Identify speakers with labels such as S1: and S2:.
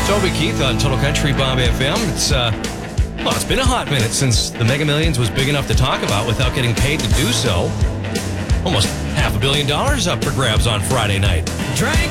S1: Toby Keith on Total Country Bob FM. It's been a hot minute since the Mega Millions was big enough to talk about without getting paid to do so. Almost $500 million up for grabs on Friday night.
S2: Drink